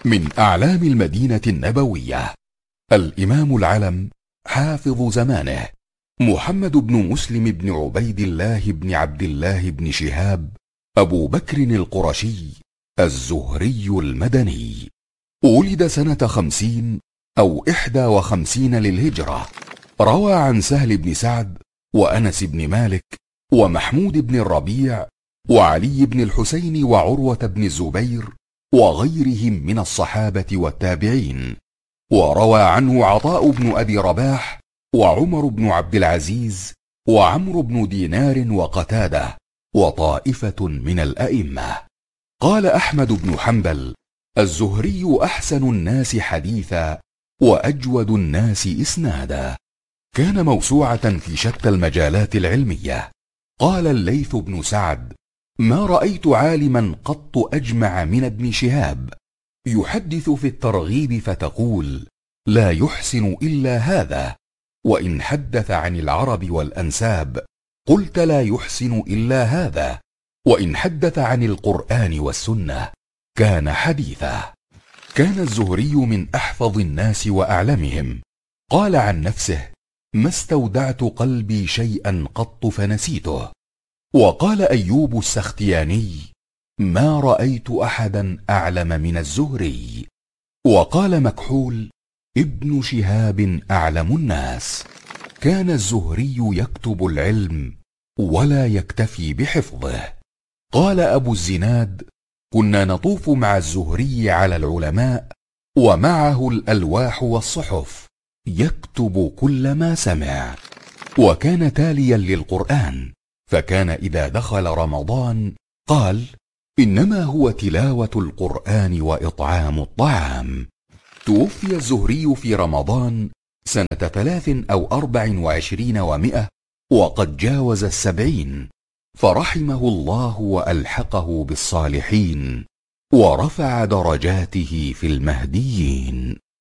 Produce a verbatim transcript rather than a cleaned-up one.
من أعلام المدينة النبوية. الإمام العلم حافظ زمانه محمد بن مسلم بن عبيد الله بن عبد الله بن شهاب أبو بكر القرشي الزهري المدني. ولد سنة خمسين أو إحدى وخمسين للهجرة. روى عن سهل بن سعد وأنس بن مالك ومحمود بن الربيع وعلي بن الحسين وعروة بن الزبير وغيرهم من الصحابة والتابعين. وروى عنه عطاء بن أبي رباح وعمر بن عبد العزيز وعمرو بن دينار وقتادة وطائفة من الأئمة. قال أحمد بن حنبل: الزهري أحسن الناس حديثا وأجود الناس إسنادا. كان موسوعة في شتى المجالات العلمية. قال الليث بن سعد: ما رأيت عالما قط أجمع من ابن شهاب، يحدث في الترغيب فتقول لا يحسن إلا هذا، وإن حدث عن العرب والأنساب قلت لا يحسن إلا هذا، وإن حدث عن القرآن والسنة كان حديثا. كان الزهري من أحفظ الناس وأعلمهم. قال عن نفسه: ما استودعت قلبي شيئا قط فنسيته. وقال أيوب السختياني: ما رأيت أحدا أعلم من الزهري. وقال مكحول: ابن شهاب أعلم الناس. كان الزهري يكتب العلم ولا يكتفي بحفظه. قال أبو الزناد: كنا نطوف مع الزهري على العلماء ومعه الألواح والصحف، يكتب كل ما سمع. وكان تاليا للقرآن، فكان إذا دخل رمضان قال: إنما هو تلاوة القرآن وإطعام الطعام. توفي الزهري في رمضان سنة ثلاث أو أربع وعشرين ومئة وقد جاوز السبعين، فرحمه الله وألحقه بالصالحين ورفع درجاته في المهديين.